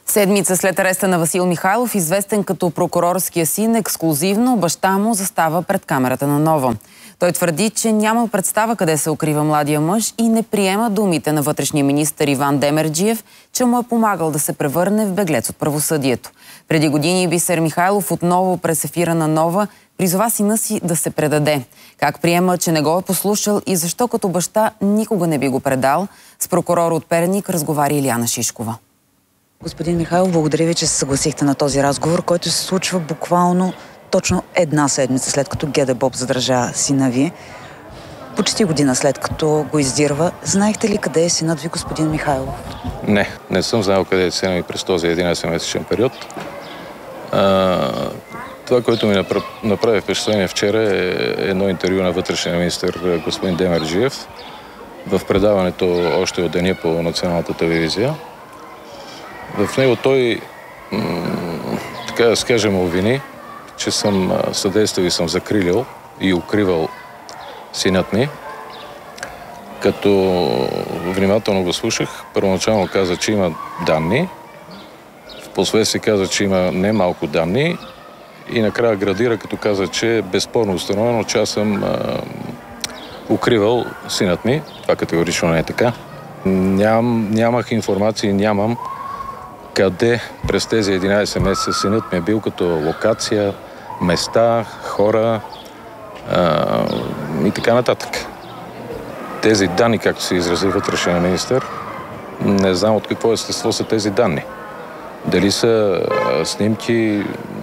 Седмица след ареста на Васил Михайлов, известен като прокурорския син, ексклузивно баща му застава пред камерата на Нова. Той твърди, че няма представа къде се укрива младия мъж и не приема думите на вътрешния министър Иван Демерджиев, че му е помагал да се превърне в беглец от правосъдието. Преди години Бисер Михайлов отново през ефира на Нова призова сина си да се предаде. Как приема, че не го е послушал и защо като баща никога не би го предал, с прокурор от Перник разговаря Илияна Шишкова. Господин Михайлов, благодаря ви, че се съгласихте на този разговор, който се случва буквално точно една седмица след като ГДБОП задържа сина ви. Почти година след като го издирва. Знаехте ли къде е синът ви, господин Михайлов? Не съм знаел къде е синът ми през този 11-месечен период. Това, което ми направи впечатление вчера, е едно интервю на вътрешния министър господин Демерджиев в предаването още от деня по националната телевизия. В него той, така да скажем, обвини, че съм съдействал и съм закрилил и укривал синът ми. Като внимателно го слушах, първоначално каза, че има данни, впоследствие каза, че има немалко данни и накрая градира, като каза, че е безспорно установено, че аз съм укривал синът ми. Това категорично не е така. Нямах информация и нямам къде през тези 11 месеца синът ми е бил като локация, места, хора и така нататък. Тези данни, както се изрази вътрешен министър, не знам от какво естество са тези данни. Дали са снимки,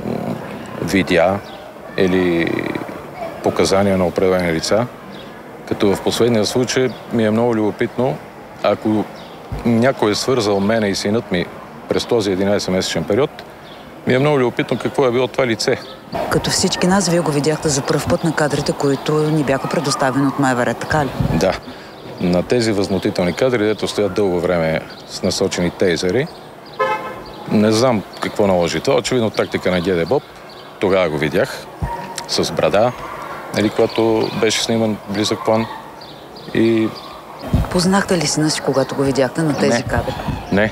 видеа или показания на определени лица, като в последния случай ми е много любопитно, ако някой е свързал мене и синът ми през този 11-месечен период, ми е много любопитно какво е било това лице. Като всички нас, вие го видяхте за пръв път на кадрите, които ни бяха предоставени от МВР, така ли? Да. На тези възмутителни кадри, дето стоят дълго време с насочени тейзери. Не знам какво наложи това. Очевидно тактика на ГДБОП. Тогава го видях с брада, когато беше сниман близък план. И... Познахте ли сина си, когато го видяхте на тези кадри? Не.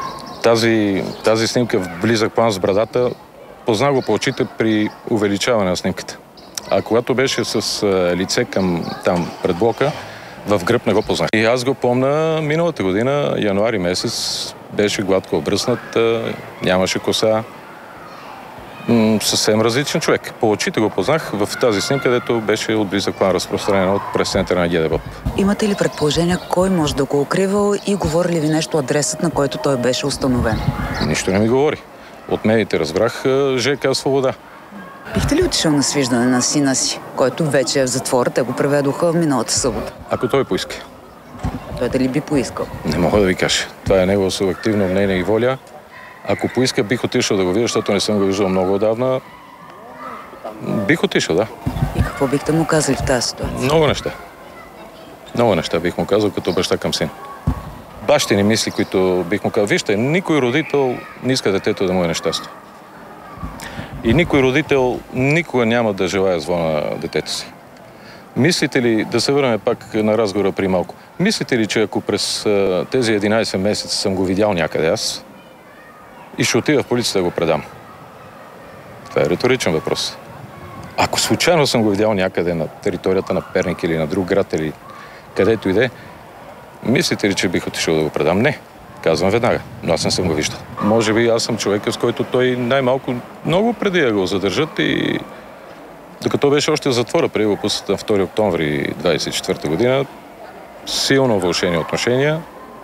Тази снимка в близък план с брадата, познах го по очите при увеличаване на снимката. А когато беше с лице към там пред блока, в гръб не го познах. И аз го помня миналата година, януари месец, беше гладко обръснат, нямаше коса. Съвсем различен човек. По очите го познах в тази снимка, където беше от близък план разпространена от прес-центъра на ГДБОП. Имате ли предположения кой може да го укривал и говори ли ви нещо адресът, на който той беше установен? Нищо не ми говори. От медиите разбрах ЖК Свобода. Бихте ли отишъл на свиждане на сина си, който вече е в затвора? Те го преведоха миналата събота. Ако той поиска. Той дали би поискал? Не мога да ви кажа. Това е негово субективно мнение и воля. Ако поиска, бих отишъл да го видя, защото не съм го виждал много отдавна. Бих отишъл, да. И какво бихте му казали в тази ситуация? Много неща. Много неща бих му казал като баща към син. Бащини мисли, които бих му казал. Вижте, никой родител не иска детето да му е нещастие. И никой родител никога няма да желая зло на детето си. Мислите ли, да се върнем пак на разговора при малко, мислите ли, че ако през тези 11 месеца съм го видял някъде аз и ще отида в полицията да го предам? Това е риторичен въпрос. Ако случайно съм го видял някъде на територията на Перник или на друг град или където иде, мислите ли, че бих отишъл да го предам? Не. Казвам веднага, но аз не съм го виждал. Може би аз съм човека, с който той най-малко много преди да го задържат и докато беше още в затвора, преди го пуснат на 2 октомври 24 година, силно вълшени отношения.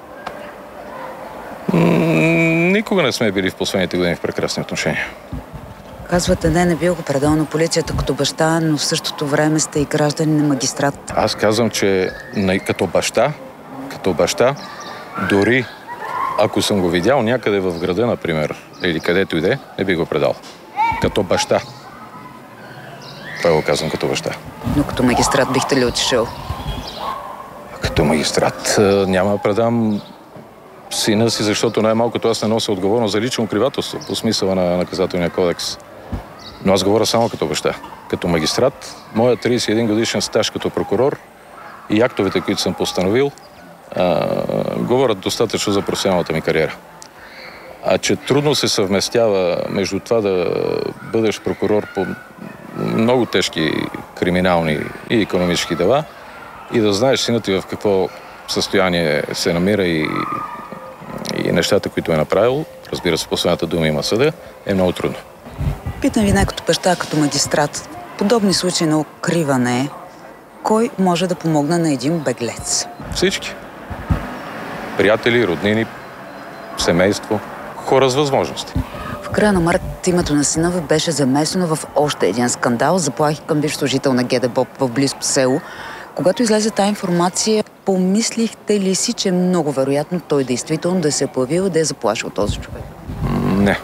Никога не сме били в последните години в прекрасни отношения. Казвате, не бил го предал на полицията като баща, но в същото време сте и гражданин на магистрат. Аз казвам, че като баща, дори ако съм го видял някъде в града, например, или където иде, не би го предал. Като баща. Това го казвам като баща. Но като магистрат бихте ли отишъл? Като магистрат няма да предам сина си, защото най-малкото аз не нося отговорност за лично укривателство по смисъла на наказателния кодекс. Но аз говоря само като баща. Като магистрат, моя 31 годишен стаж като прокурор и актовете, които съм постановил, говорят достатъчно за професионалната ми кариера. А че трудно се съвместява между това да бъдеш прокурор по много тежки криминални и икономически дела и да знаеш синът ти в какво състояние се намира и нещата, които е направил, разбира се, последната дума има съда, е много трудно. Питам ви не като баща, като магистрат. Подобни случаи на укриване, кой може да помогне на един беглец? Всички. Приятели, роднини, семейство, хора с възможности. В края на март името на сина ви беше замесено в още един скандал. Заплахи към бивш служител на ГДБОП в близко село. Когато излезе тази информация, помислихте ли си, че е много вероятно той действително да се е появил и да е заплашил този човек? Не.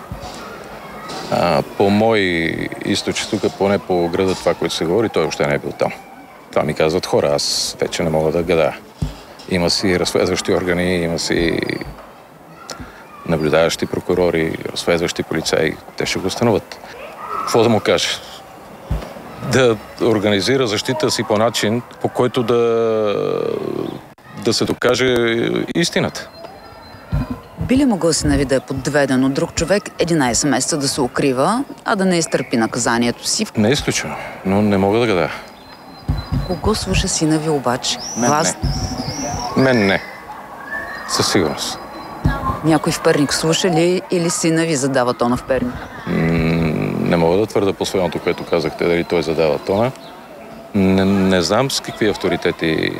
По мои източници, тук поне по града това, което се говори, той въобще не е бил там. Това ми казват хора, аз вече не мога да гадая. Има си разследващи органи, има си наблюдаващи прокурори, разследващи полицаи. Те ще го установят. Какво да му кажа? Да организира защита си по начин, по който да се докаже истината. Би ли могъл сина ви да е подведен от друг човек 11 месеца да се укрива, а да не изтърпи наказанието си? Не е изключено, но не мога да гадая. Кого слуша сина ви обаче? Вас? Мен не. Със сигурност. Някой в Перник слуша ли или сина ви задава тона в Перник? Не мога да твърда последното, което казахте, дали той задава тона. Не знам с какви авторитети,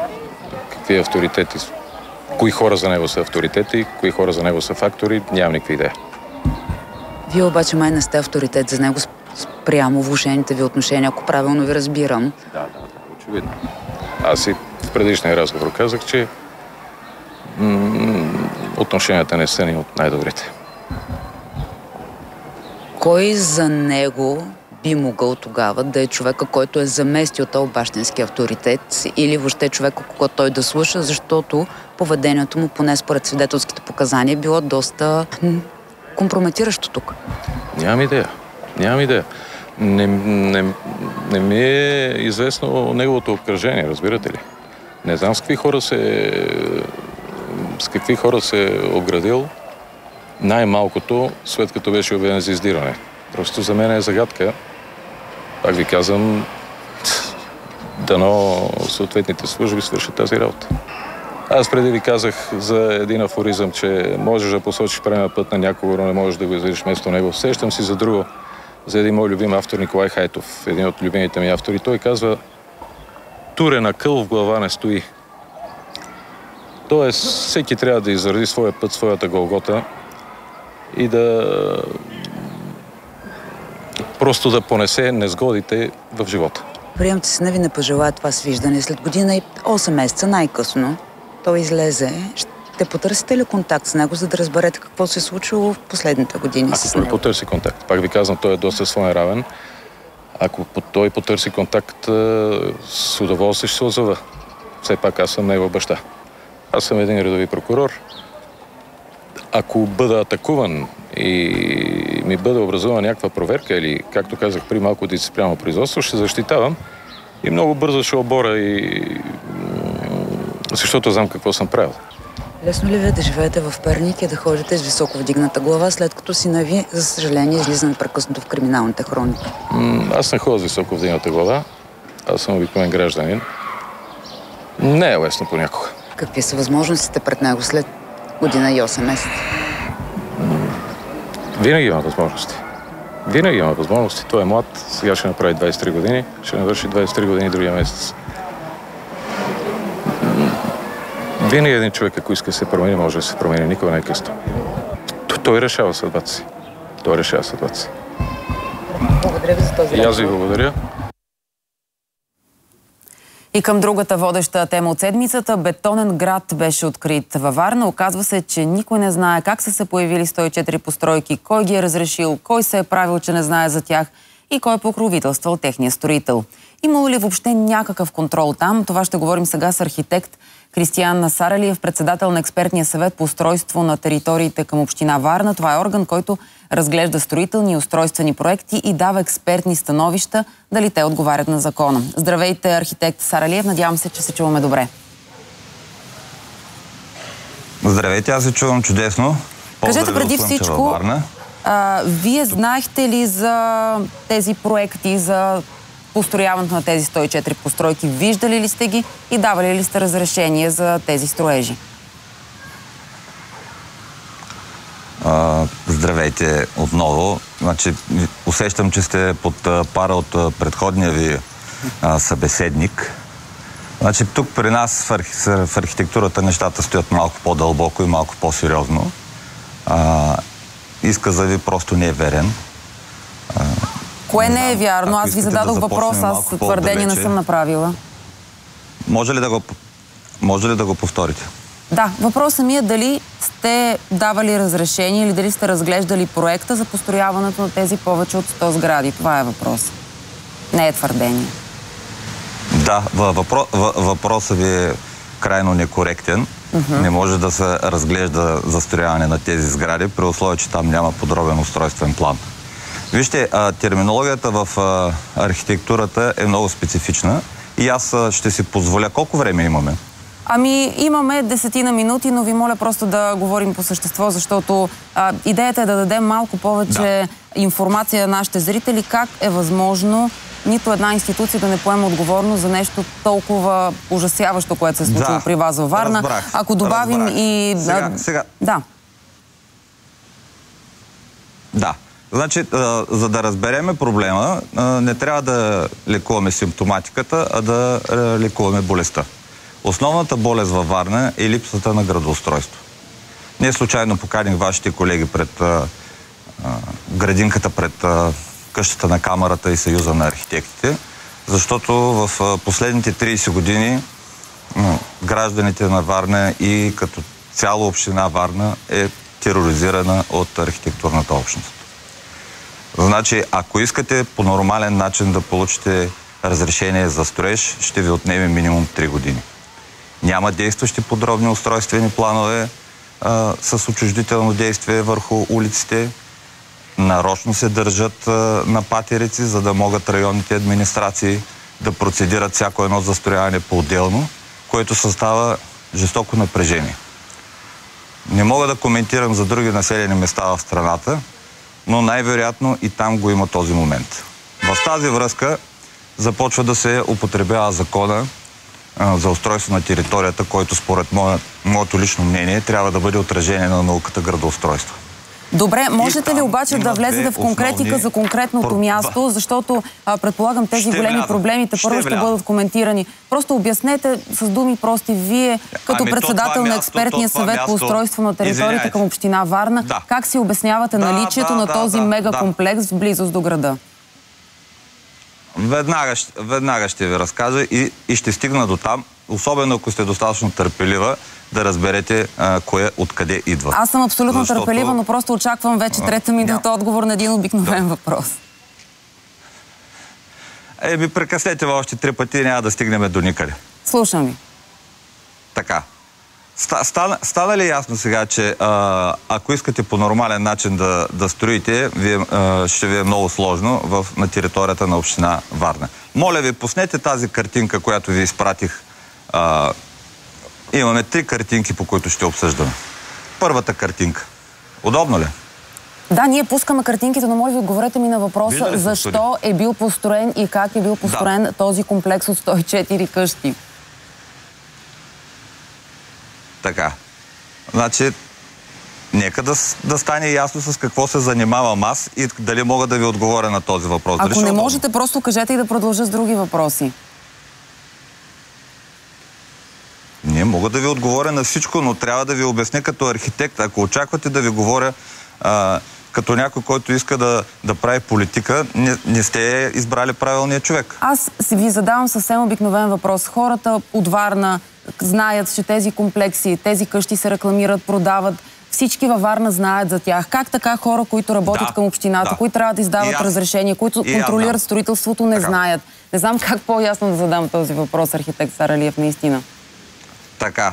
кои хора за него са авторитети, кои хора за него са фактори, нямам никаква идея. Вие обаче май не сте авторитет за него спрямо влошените ви отношения, ако правилно ви разбирам. Да, очевидно. Аз и в предишния разговор казах, че отношенията не са ни от най-добрите. Кой за него би могъл тогава да е човека, който е заместил този бащински авторитет или въобще човека, когато той да слуша, защото поведението му, поне според свидетелските показания, било доста компрометиращо тук? Нямам идея. Не ми е известно неговото обкръжение, разбирате ли? Не знам с какви хора се е обградил, най-малкото, след като беше обявен за издирване. Просто за мен е загадка. Пак ви казвам, дано съответните служби свършат тази работа. Аз преди ви казах за един афоризъм, че можеш да посочиш правилния път на някого, но не можеш да го изведеш вместо него. Сещам си за друго, за един мой любим автор Николай Хайтов, един от любимите ми автори. Той казва: турен акъл в глава не стои. Тоест, всеки трябва да извърви своя път, своята голгота и просто да понесе незгодите в живота. Приемте сина ви не пожелая това свиждане. След година и 8 месеца най-късно той излезе. Ще потърсите ли контакт с него, за да разберете какво се е случило в последните години с него? Ако той потърси контакт. Пак ви казвам, той е доста своеравен. Ако той потърси контакт, с удоволствие ще се озова. Все пак аз съм негов баща. Аз съм един редови прокурор. Ако бъда атакуван и ми бъде образувана някаква проверка или, както казах при малко дисциплинарно производство, ще защитавам и много бързо ще оборя, защото знам какво съм правил. Лесно ли ви е да живеете в Перник и да ходите с високо вдигната глава, след като сина ви, за съжаление, излиза непрекъснато в криминалните хроники? Аз не ходя с високо вдигната глава. Аз съм обикновен гражданин. Не е лесно понякога. Какви са възможностите пред него след година и 8 месеца? Винаги има възможности. Той е млад, сега ще направи 23 години, ще навърши 23 години другия месец. Винаги един човек, ако иска да се промени, може да се промени. Никога не е късно. Той решава съдбата си. Благодаря ви за този разговор. И аз ви благодаря. И към другата водеща тема от седмицата. Бетонен град беше открит във Варна. Оказва се, че никой не знае как са се появили 104 постройки, кой ги е разрешил, кой се е правил, че не знае за тях и кой е покровителствал техния строител. Имало ли въобще някакъв контрол там? Това ще говорим сега с архитект Кристиян Саралиев, председател на експертния съвет по устройство на териториите към община Варна. Това е орган, който разглежда строителни и устройствени проекти и дава експертни становища, дали те отговарят на закона. Здравейте, архитект Саралиев. Надявам се, че се чуваме добре. Здравейте, аз се чувам чудесно. Кажете преди всичко, вие знаехте ли за тези проекти, за построяването на тези 104 постройки? Виждали ли сте ги и давали ли сте разрешение за тези строежи? Здравейте отново. Значи, усещам, че сте под пара от предходния ви събеседник. Значи, тук при нас в архитектурата нещата стоят малко по-дълбоко и малко по-сериозно. Изказът ви просто не е верен. Кое не е вярно? Аз ви зададох въпрос, аз твърдение не съм направила. Може ли да го повторите? Да, въпросът ми е дали сте давали разрешение или дали сте разглеждали проекта за построяването на тези повече от 100 сгради. Това е въпрос. Не е твърдение. Да, въпросът ви е крайно некоректен. Не може да се разглежда застрояване на тези сгради, при условие, че там няма подробен устройствен план. Вижте, терминологията в архитектурата е много специфична и аз ще си позволя. Колко време имаме? Ами, имаме 10 минути, но ви моля просто да говорим по същество, защото идеята е да дадем малко повече информация на нашите зрители, как е възможно нито една институция да не поема отговорност за нещо толкова ужасяващо, което се е случило при вас във Варна. Ако добавим и... Сега. Да. Да. Значи, за да разбереме проблема, не трябва да лекуваме симптоматиката, а да лекуваме болестта. Основната болест във Варна е липсата на градоустройство. Не случайно поканих вашите колеги пред градинката пред къщата на Камарата и Съюза на архитектите, защото в последните 30 години гражданите на Варна и като цяло община Варна е тероризирана от архитектурната общност. Значи, ако искате по нормален начин да получите разрешение за строеж, ще ви отнеме минимум 3 години. Няма действащи подробни устройствени планове с отчуждително действие върху улиците. Нарочно се държат на патерици, за да могат районните администрации да процедират всяко едно застрояване по-отделно, което създава жестоко напрежение. Не мога да коментирам за други населени места в страната, но най-вероятно и там го има този момент. В тази връзка започва да се употребява закона за устройство на територията, който според моето лично мнение трябва да бъде отражение на науката градоустройство. Добре, можете ли обаче да влезете в конкретика за конкретното място, защото предполагам тези големи проблеми първо ще бъдат коментирани. Просто обяснете с думи прости вие, като председател на експертния съвет по устройство на територията към община Варна, как си обяснявате наличието на този мегакомплекс в близост до града? Веднага ще ви разкажа и ще стигна до там, особено ако сте достатъчно търпелива, да разберете кое откъде идва. Аз съм абсолютно търпелива, но просто очаквам вече трета минута отговор на един обикновен въпрос. Прекъснете още 3 пъти и няма да стигнем до никъде. Слушам ви. Така. Стана ли ясно сега, че ако искате по нормален начин да строите, ще ви е много сложно на територията на община Варна? Моля ви, пуснете тази картинка, която ви изпратих. Имаме 3 картинки, по които ще обсъждаме. Първата картинка. Удобно ли? Да, ние пускаме картинките, но моля ви, отговорете ми на въпроса защо е бил построен и как е бил построен този комплекс от 104 къщи. Така. Значи, нека да стане ясно с какво се занимавам аз и дали мога да ви отговоря на този въпрос. Ако не можете, просто кажете и да продължа с други въпроси. Не мога да ви отговоря на всичко, но трябва да ви обясня като архитект. Ако очаквате да ви говоря като някой, който иска да прави политика, не сте избрали правилния човек. Аз ви задавам съвсем обикновен въпрос. Хората от Варна знаят, че тези комплекси, тези къщи се рекламират, продават. Всички във Варна знаят за тях. Как така хора, които работят към общината, които трябва да издават разрешения, които контролират строителството, не знаят? Не знам как по-ясно да задам този въпрос, архитект Саралиев, наистина. Така.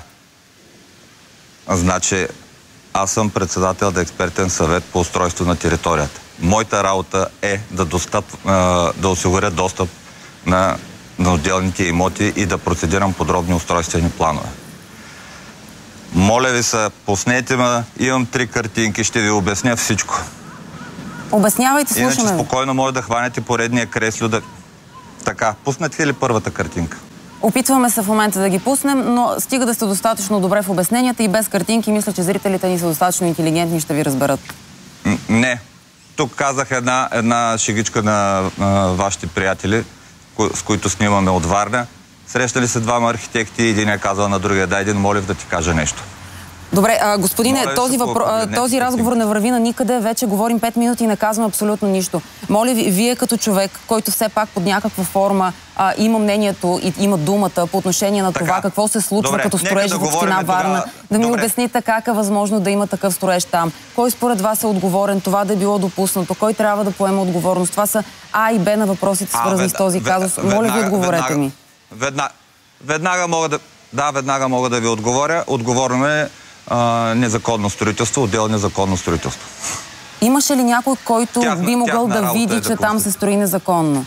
Значи, аз съм председател на експертен съвет по устройство на територията. Моята работа е да осигуря достъп на отделните имоти и да процедирам подробни устройствени планове. Моля ви се, пуснете ме, имам 3 картинки, ще ви обясня всичко. Обяснявайте, слушаме. Иначе спокойно може да хванете поредния кресло да... Така, пуснете ли първата картинка? Опитваме се в момента да ги пуснем, но стига да сте достатъчно добре в обясненията и без картинки, мисля, че зрителите ни са достатъчно интелигентни и ще ви разберат. Не. Тук казах една шегичка на вашите приятели, с които снимаме от Варна. Срещали се двама архитекти и един е казал на другия: дай един Молев да ти кажа нещо. Добре, господине, този разговор не върви на никъде. Вече говорим 5 минути и не казваме абсолютно нищо. Моля ви, вие като човек, който все пак под някаква форма има мнението и има думата по отношение на това какво се случва като строеж в община Варна, да ми обясните как е възможно да има такъв строеж там. Кой според вас е отговорен? Това да е било допуснато? Кой трябва да поема отговорност? Това са А и Б на въпросите, свързани с този казус. Моля ви, отговорете ми. Веднага мога да ви отговоря. Отговорно е незаконно строителство, отдел незаконно строителство. Имаше ли някой, който би могъл да види, че там се строи незаконно?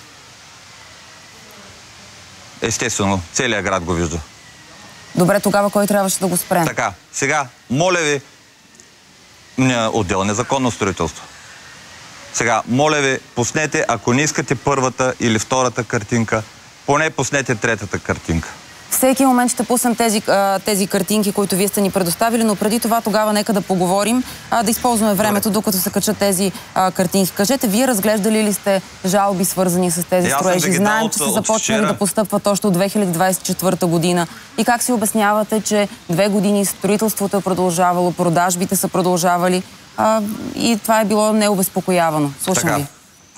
Естествено, целият град го вижда. Добре, тогава кой трябваше да го спре? Така, сега, моля ви, отдел незаконно строителство. Сега, моля ви, пуснете, ако не искате първата или втората картинка, поне пуснете третата картинка. Всеки момент ще пуснем тези картинки, които вие сте ни предоставили, но преди това тогава нека да поговорим, да използваме времето, докато се качат тези картинки. Кажете, вие разглеждали ли сте жалби, свързани с тези строежи? Знаем, че са започнали да постъпват още от 2024 година. И как си обяснявате, че 2 години строителството е продължавало, продажбите са продължавали и това е било необезпокоявано? Слушам ви.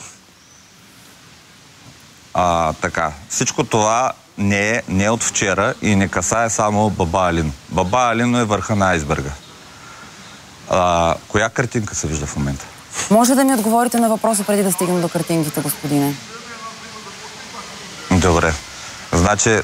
Така, всичко това не е от вчера и не касае само Баба Алино. Баба Алино е върха на айсберга. Коя картинка се вижда в момента? Може да ми отговорите на въпроса преди да стигнем до картинките, господине? Добре. Значи,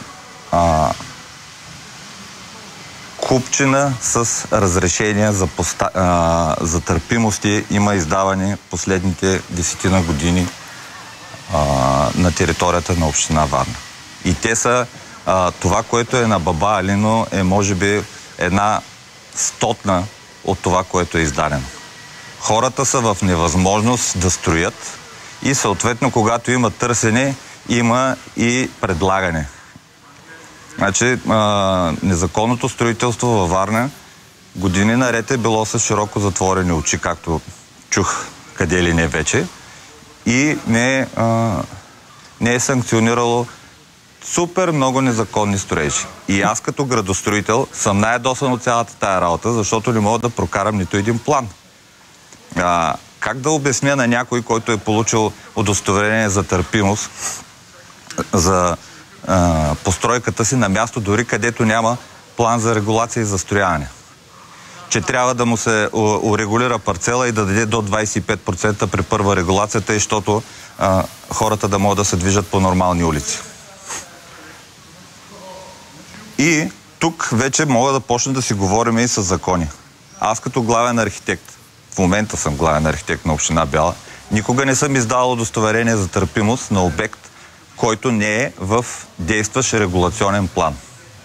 купчина с разрешения за търпимости има издавани последните 10 години на територията на община Варна. И те са, това, което е на Баба Алино, е може би 1/100 от това, което е издадено. Хората са в невъзможност да строят и съответно, когато има търсене, има и предлагане. Значи, незаконното строителство във Варна години наред е било с широко затворени очи, както чух къде ли не вече, и не е санкционирало супер много незаконни строежи. И аз като градостроител съм най-ядосан от цялата тая работа, защото не мога да прокарам нито един план. Как да обясня на някой, който е получил удостоверение за търпимост за постройката си на място, дори където няма план за регулация и застрояване? Че трябва да му се урегулира парцела и да даде до 25% при първа регулация, тъй, защото хората да могат да се движат по нормални улици. И тук вече мога да почна да си говорим и с закони. Аз като главен архитект, в момента съм главен архитект на община Бяла, никога не съм издавал удостоверение за търпимост на обект, който не е в действащ регулационен план.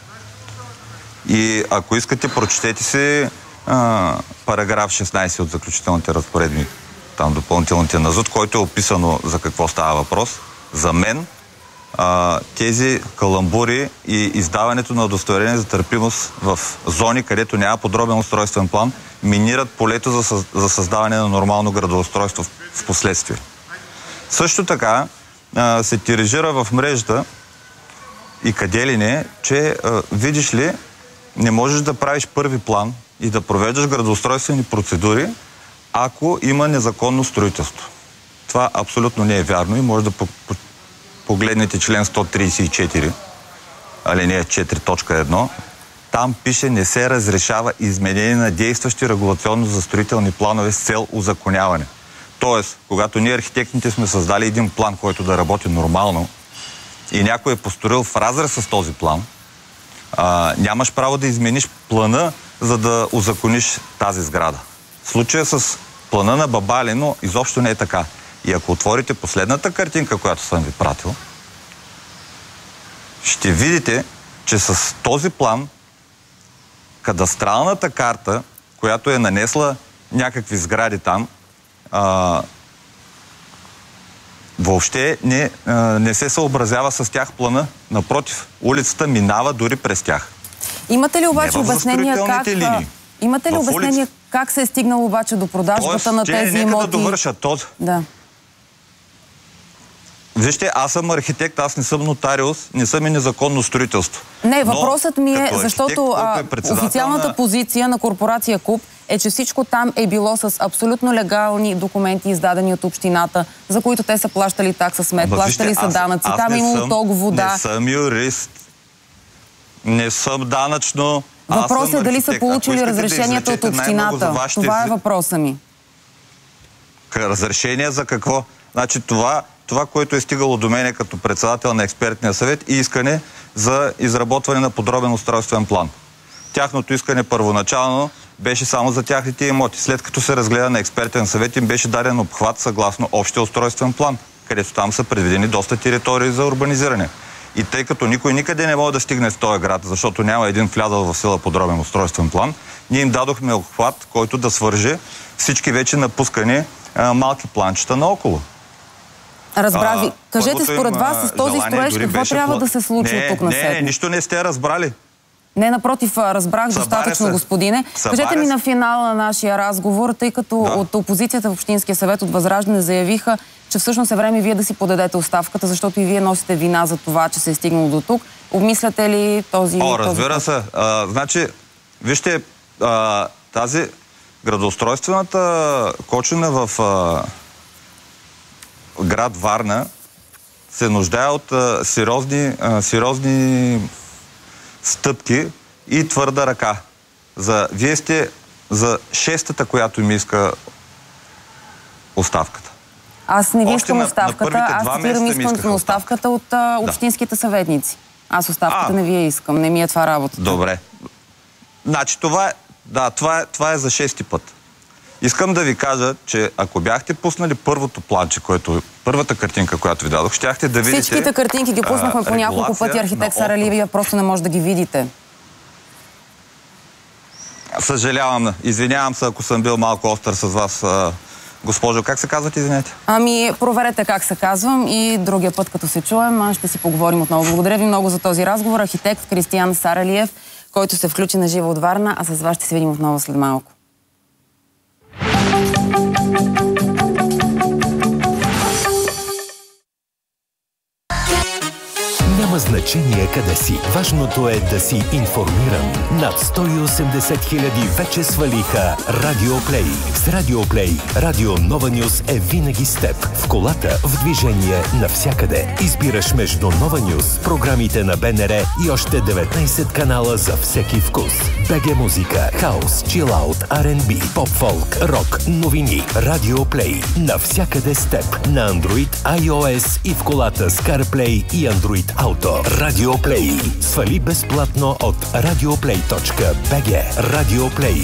И ако искате, прочетете си параграф 16 от заключителните разпоредби, там допълнителните на ЗУТ, който е описано за какво става въпрос. За мен тези каламбури и издаването на удостоверение за търпимост в зони, където няма подробен устройствен план, минират полето за създаване на нормално градоустройство в последствие. Също така се тиражира в мрежата и къде ли не, че видиш ли, не можеш да правиш първи план и да провеждаш градоустройствени процедури, ако има незаконно строителство. Това абсолютно не е вярно и може да погледнете член 134, алинея 4.1. Там пише: не се разрешава изменение на действащи регулационно-застроителни планове с цел узаконяване. Тоест, когато ние архитектите сме създали един план, който да работи нормално и някой е построил в разрез с този план, нямаш право да измениш плана, за да узакониш тази сграда. В случая с плана на Баба Алино изобщо не е така. И ако отворите последната картинка, която съм ви пратил, ще видите, че с този план кадастралната карта, която е нанесла някакви сгради там, въобще не се съобразява с тях плана. Напротив, улицата минава дори през тях. Имате ли обаче обяснение как се е стигнало обаче до продажбата на тези имоти? Нека да довърша този. Да. Вижте, аз съм архитект, аз не съм нотариус, не съм и незаконно строителство. Не, въпросът ми е, защото официалната позиция на корпорация КУП е, че всичко там е било с абсолютно легални документи, издадени от общината, за които те са плащали такса смет, плащали са данъци, там имало ток, вода. Не съм юрист, не съм данъчно. Въпросът е дали са получили разрешението от общината. Това е въпроса ми. Разрешение за какво? Значи това, което е стигало до мене като председател на експертния съвет, и искане за изработване на подробен устройствен план. Тяхното искане първоначално беше само за тяхните имоти. След като се разгледа на експертен съвет, им беше даден обхват съгласно общия устройствен план, където там са предвидени доста територии за урбанизиране. И тъй като никой никъде не може да стигне в този град, защото няма един влязъл в сила подробен устройствен план, ние им дадохме обхват, който да свърже всички вече напускани малки планчета наоколо. Разбрах ви. Кажете според вас с този строеж какво трябва да се случи от тук насетне? Не, нищо не сте разбрали. Не, напротив, разбрах достатъчно, господине. Кажете ми на финала на нашия разговор, тъй като от опозицията в Общинския съвет от Възраждане заявиха, че всъщност е време вие да си подадете оставката, защото и вие носите вина за това, че се е стигнало до тук. Обмисляте ли този... Разбира се. Значи, вижте, тази градоустройствената кочина в град Варна се нуждае от сериозни стъпки и твърда ръка. Вие сте за шестата, която ми иска оставката. Аз не ви искам оставката, аз цитирам искането на оставката от общинските съветници. Аз оставката не ви я искам, не ми е това работата. Добре. Значи това е за шести път. Искам да ви кажа, че ако бяхте пуснали първото планче, първата картинка, която ви дадох, щяхте да видите... Всичките картинки ги пуснахме по няколко пъти, архитект Саралиев, просто не може да ги видите. Съжалявам, извинявам се, ако съм бил малко остър с вас, госпожо. Как се казвате, извинете? Проверете как се казвам и другия път, като се чуем, ще си поговорим отново. Благодаря ви много за този разговор. Архитект Кристиян Саралиев, който се включи на живо от Варна, а с вас ще се видим отново след малко. Няма значение къде си. Важното е да си информиран. Над 180 хиляди вече свалиха Радиоплей. С Радиоплей Радио Нова Нюс е винаги с теб. В колата, в движение, навсякъде. Избираш между Нова Нюс, програмите на БНР и още 19 канала за всеки вкус. БГ музика, хаус, чилаут, R&B, поп-фолк, рок, новини. Радиоплей. Навсякъде с теб. На Android, iOS и в колата с CarPlay и Android Auto. Радиоплей. Свали безплатно от radioplay.bg. Радиоплей.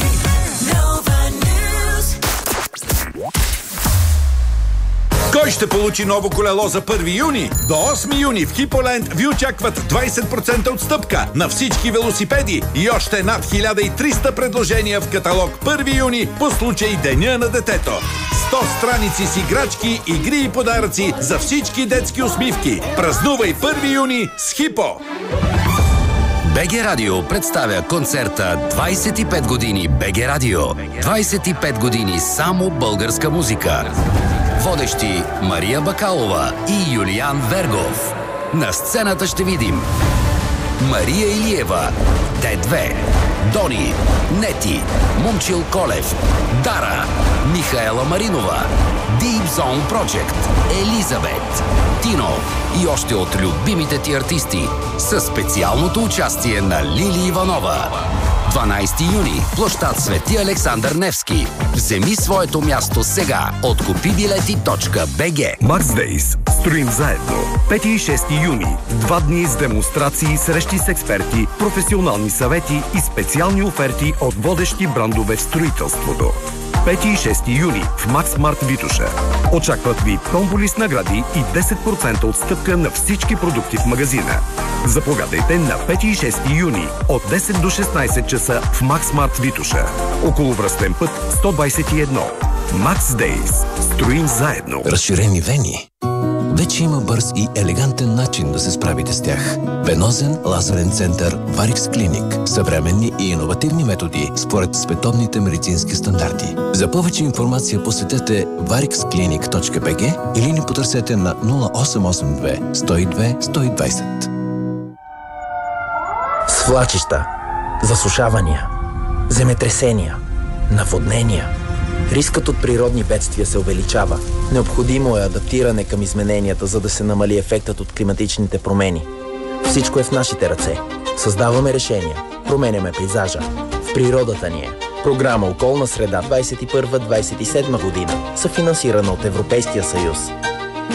Кой ще получи ново колело за 1 юни? До 8 юни в Хиполенд ви очакват 20% отстъпка на всички велосипеди и още над 1300 предложения в каталог 1 юни по случай Деня на детето. 100 страници с играчки, игри и подаръци за всички детски усмивки. Празнувай 1 юни с Хипо! БГ Радио представя концерта 25 години БГ Радио. 25 години само българска музика. Водещи Мария Бакалова и Юлиан Вергов. На сцената ще видим Мария Илиева, Д2, Дони, Нети, Момчил Колев, Дара, Михаела Маринова, Deep Zone Project, Елизабет, Тино и още от любимите ти артисти със специалното участие на Лили Иванова. 12 юни, площад Свети Александър Невски. Вземи своето място сега от купибилети.bg. Марсдейс. Строим заедно. 5 и 6 юни. 2 дни с демонстрации, срещи с експерти, професионални съвети и специални оферти от водещи брандове в строителството. 5 и 6 юни в Максмарт Витоша. Очакват ви томболи с награди и 10% отстъпка на всички продукти в магазина. Заповядайте на 5 и 6 юни от 10 до 16 часа в Максмарт Витоша. Околовръстен път 121. Макс Дейс. Строим заедно. Разширени вени. Вече има бърз и елегантен начин да се справите с тях. Венозен лазерен център Varix Clinic. Съвременни и иновативни методи според световните медицински стандарти. За повече информация посетете varixclinic.bg или ни потърсете на 0882 102 120. Свлачища, засушавания, земетресения, наводнения. Рискът от природни бедствия се увеличава. Необходимо е адаптиране към измененията, за да се намали ефектът от климатичните промени. Всичко е в нашите ръце. Създаваме решения, променяме пейзажа. В природата ни е. Програма Околна среда 21-27 година, съфинансирана от Европейския съюз.